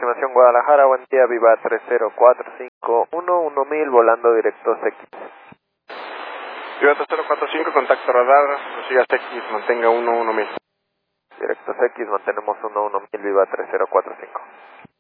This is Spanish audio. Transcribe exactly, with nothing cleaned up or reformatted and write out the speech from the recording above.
aproximación Guadalajara, buen día, Viva tres cero cuatro cinco uno uno mil, volando directos X. Viva tres cero cuatro cinco, contacto radar, sigas X, mantenga uno uno mil. Directos X, mantenemos uno uno mil, Viva tres cero cuatro cinco.